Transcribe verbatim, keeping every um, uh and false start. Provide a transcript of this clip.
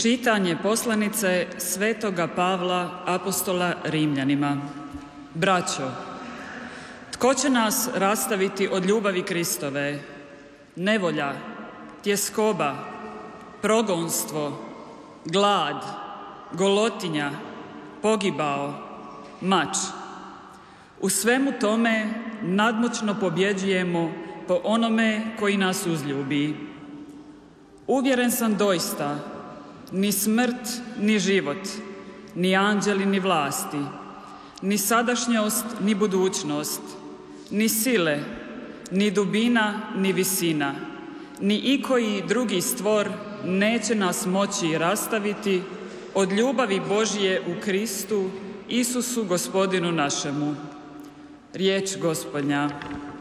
Čitanje poslanice Svetoga Pavla, apostola Rimljanima. Braćo, tko će nas rastaviti od ljubavi Kristove? Nevolja, tjeskoba, progonstvo, glad, golotinja, pogibao, mač. U svemu tome nadmoćno pobjeđujemo po onome koji nas uzljubi. Uvjeren sam doista, ni smrt, ni život, ni anđeli, ni vlasti, ni sadašnjost, ni budućnost, ni sile, ni dubina, ni visina, ni ikoji drugi stvor neće nas moći rastaviti od ljubavi Božje u Kristu, Isusu, Gospodinu našemu. Riječ Gospodnja.